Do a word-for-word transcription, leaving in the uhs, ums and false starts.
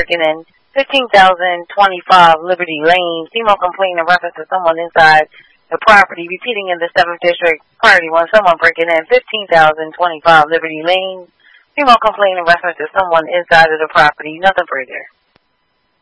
breaking in fifteen thousand twenty-five Liberty Lane. Female complaint in reference to someone inside the property. Repeating in the seventh District, Priority one, someone breaking in fifteen thousand twenty-five Liberty Lane. Female complaint in reference to someone inside of the property. Nothing further.